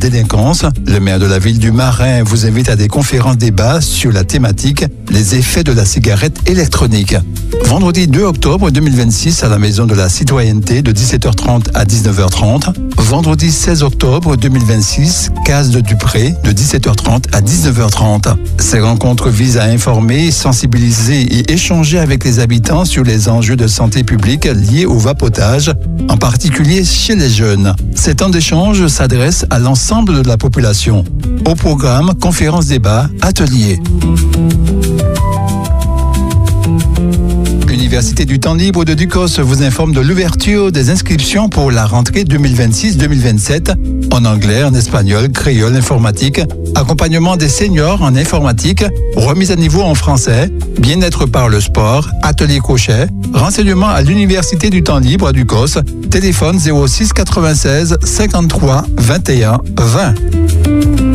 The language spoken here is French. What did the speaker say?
délinquance. Le maire de la ville du Marin vous invite à des conférences débats sur la thématique « Les effets de la cigarette électronique ». Vendredi 2 octobre 2026 à la Maison de la Citoyenneté de 17h30 à 19h30. Vendredi 16 octobre 2026, Case de Dupré de 17h30 à 19h30. Ces rencontres visent à informer, sensibiliser et échanger avec les habitants sur les enjeux de santé publique liés au vapotage, en particulier chez les jeunes. Ces temps d'échange s'adressent à l'ensemble de la population. Au programme, conférences, débats, ateliers. L'Université du temps libre de Ducos vous informe de l'ouverture des inscriptions pour la rentrée 2026-2027 en anglais, en espagnol, créole, informatique, accompagnement des seniors en informatique, remise à niveau en français, bien-être par le sport, atelier crochet, renseignements à l'Université du temps libre à Ducos, téléphone 06 96 53 21 20.